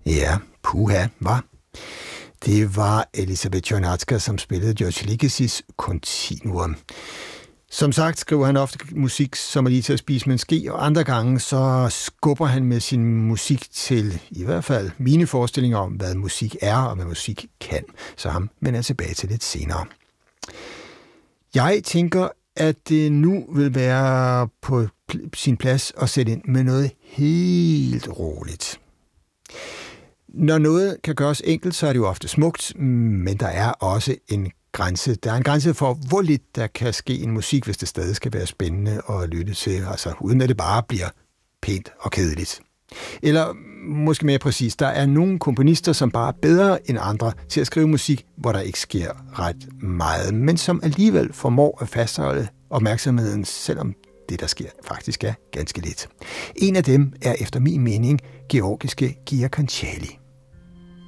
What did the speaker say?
Ja, puha, var. Det var Elisabeth Chojnacka, som spillede George Likasys Continuum. Som sagt skriver han ofte musik, som er lige til at spise med en ske, og andre gange så skubber han med sin musik til, i hvert fald, mine forestillinger om, hvad musik er og hvad musik kan. Så ham vender jeg tilbage til lidt senere. Jeg tænker, at det nu vil være på sin plads at sætte ind med noget helt roligt. Når noget kan gøres enkelt, så er det jo ofte smukt, men der er også en grænse. Der er en grænse for, hvor lidt der kan ske en musik, hvis det stadig skal være spændende at lytte til, altså uden at det bare bliver pænt og kedeligt. Eller måske mere præcis, der er nogle komponister, som bare er bedre end andre til at skrive musik, hvor der ikke sker ret meget, men som alligevel formår at fastholde opmærksomheden, selvom det, der sker, faktisk er ganske lidt. En af dem er efter min mening georgiske Gia Konchali.